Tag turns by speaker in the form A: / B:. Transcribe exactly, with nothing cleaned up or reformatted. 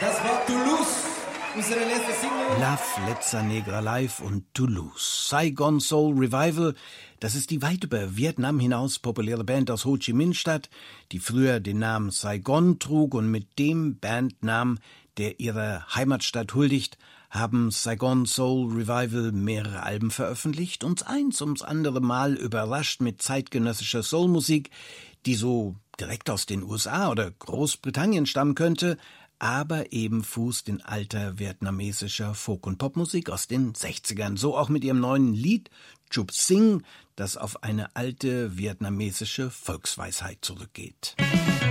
A: Das war Toulouse, unsere letzte Single.
B: Love, Letza Negra Live und Toulouse. Saigon Soul Revival, das ist die weit über Vietnam hinaus populäre Band aus Ho Chi Minh Stadt, die früher den Namen Saigon trug und mit dem Bandnamen, der ihrer Heimatstadt huldigt, haben Saigon Soul Revival mehrere Alben veröffentlicht, uns eins ums andere Mal überrascht mit zeitgenössischer Soulmusik, die so direkt aus den U S A oder Großbritannien stammen könnte, aber eben fußt in alter vietnamesischer Folk- und Popmusik aus den sechzigern. So auch mit ihrem neuen Lied Chup Sing, das auf eine alte vietnamesische Volksweisheit zurückgeht.